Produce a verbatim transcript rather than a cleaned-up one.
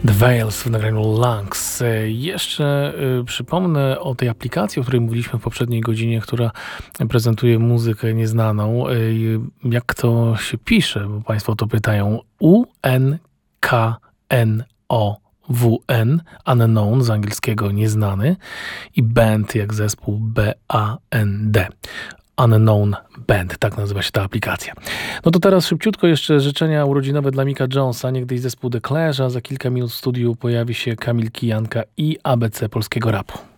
The Veils w nagraniu Lungs. Jeszcze y, przypomnę o tej aplikacji, o której mówiliśmy w poprzedniej godzinie, która prezentuje muzykę nieznaną. Y, jak to się pisze, bo Państwo o to pytają. U N K N O W N, unknown, z angielskiego nieznany, i band jak zespół B A N D. Unknown Band, tak nazywa się ta aplikacja. No to teraz szybciutko jeszcze życzenia urodzinowe dla Micka Jonesa, niegdyś zespół The Clash, a za kilka minut w studiu pojawi się Kamil Kijanka i A B C polskiego rapu.